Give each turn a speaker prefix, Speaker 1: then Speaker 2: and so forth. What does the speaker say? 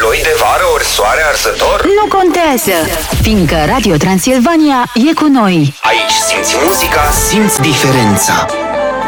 Speaker 1: Soi de vară ori soare arsător?
Speaker 2: Nu contează, fiindcă Radio Transilvania e cu noi.
Speaker 1: Aici simți muzica, simți diferența.